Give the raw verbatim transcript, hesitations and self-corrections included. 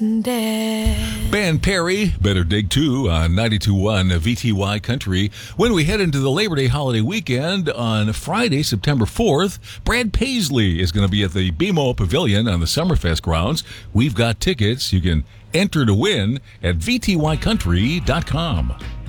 Dead. Ben Perry, Better Dig two on ninety-two point one V T Y Country. When we head into the Labor Day holiday weekend on Friday, September fourth, Brad Paisley is going to be at the B M O Pavilion on the Summerfest grounds. We've got tickets. You can enter to win at V T Y country dot com.